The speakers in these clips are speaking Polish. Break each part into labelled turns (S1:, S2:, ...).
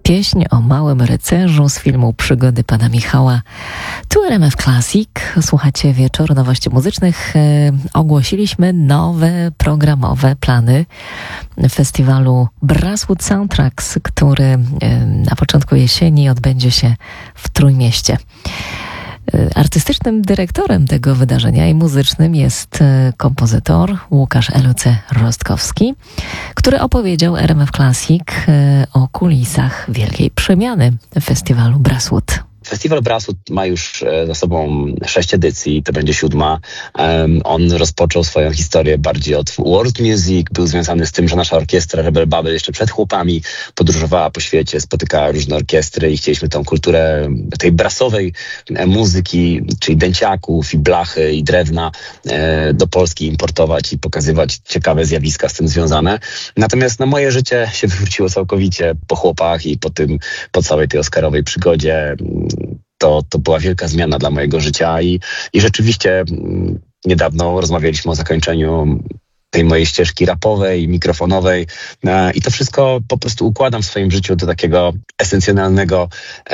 S1: Pieśń o małym rycerzu z filmu Przygody Pana Michała. Tu RMF Classic. Słuchacie Wieczoru Nowości Muzycznych. Ogłosiliśmy nowe programowe plany festiwalu Brasswood Soundtracks, który na początku jesieni odbędzie się w Trójmieście. Artystycznym dyrektorem tego wydarzenia i muzycznym jest kompozytor Łukasz Eluce-Rostkowski, który opowiedział RMF Classic o kulisach wielkiej przemiany festiwalu Brasswood.
S2: Festiwal Brasswood ma już za sobą 6 edycji, to będzie 7. On rozpoczął swoją historię bardziej od world music, był związany z tym, że nasza orkiestra Rebel Babel jeszcze przed chłopami podróżowała po świecie, spotykała różne orkiestry i chcieliśmy tą kulturę tej brassowej muzyki, czyli dęciaków i blachy i drewna do Polski importować i pokazywać ciekawe zjawiska z tym związane. Natomiast moje życie się wywróciło całkowicie po chłopach i po całej tej oscarowej przygodzie. To była wielka zmiana dla mojego życia i rzeczywiście niedawno rozmawialiśmy o zakończeniu tej mojej ścieżki rapowej, mikrofonowej i to wszystko po prostu układam w swoim życiu do takiego esencjonalnego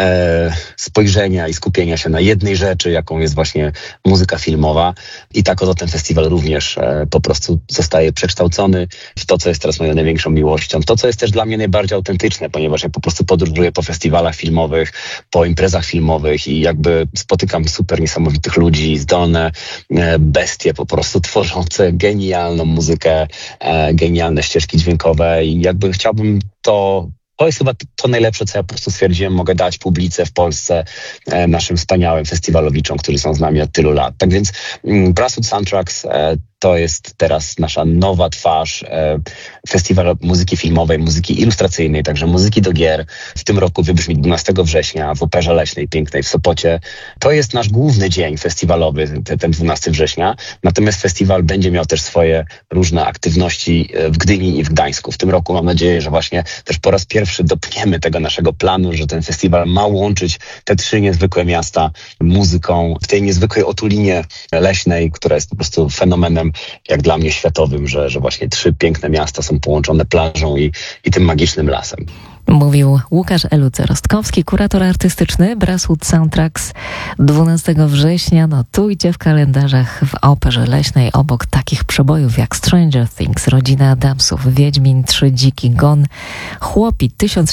S2: spojrzenia i skupienia się na jednej rzeczy, jaką jest właśnie muzyka filmowa i tak oto ten festiwal również po prostu zostaje przekształcony w to, co jest teraz moją największą miłością. To, co jest też dla mnie najbardziej autentyczne, ponieważ ja po prostu podróżuję po festiwalach filmowych, po imprezach filmowych i jakby spotykam super niesamowitych ludzi, zdolne bestie po prostu tworzące genialną muzykę, genialne ścieżki dźwiękowe i jakby chciałbym to jest chyba to najlepsze, co ja po prostu stwierdziłem, mogę dać publice w Polsce, naszym wspaniałym festiwalowiczom, którzy są z nami od tylu lat. Tak więc Brasswood Soundtracks to jest teraz nasza nowa twarz, festiwal muzyki filmowej, muzyki ilustracyjnej, także muzyki do gier. W tym roku wybrzmi 12 września w Operze Leśnej, pięknej w Sopocie. To jest nasz główny dzień festiwalowy, ten 12 września. Natomiast festiwal będzie miał też swoje różne aktywności w Gdyni i w Gdańsku. W tym roku mam nadzieję, że właśnie też po raz pierwszy dopniemy tego naszego planu, że ten festiwal ma łączyć te 3 niezwykłe miasta muzyką w tej niezwykłej otulinie leśnej, która jest po prostu fenomenem jak dla mnie światowym, że właśnie 3 piękne miasta są połączone plażą i tym magicznym lasem.
S1: Mówił Łukasz Eluce-Rostkowski, kurator artystyczny Brasswood Soundtracks 12 września. Notujcie w kalendarzach w Operze Leśnej obok takich przebojów jak Stranger Things, Rodzina Adamsów, Wiedźmin 3, Dziki Gon, Chłopi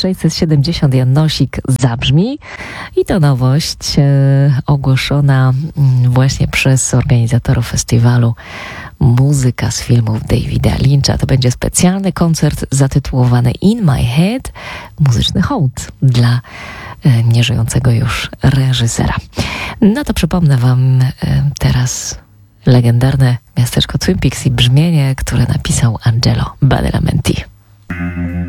S1: 1670, Janosik zabrzmi. I to nowość ogłoszona właśnie przez organizatorów festiwalu Muzyka z filmów Davida Lyncha. To będzie specjalny koncert zatytułowany In My Head, muzyczny hołd dla nieżyjącego już reżysera. No to przypomnę wam teraz legendarne miasteczko Twin Peaks i brzmienie, które napisał Angelo Badalamenti.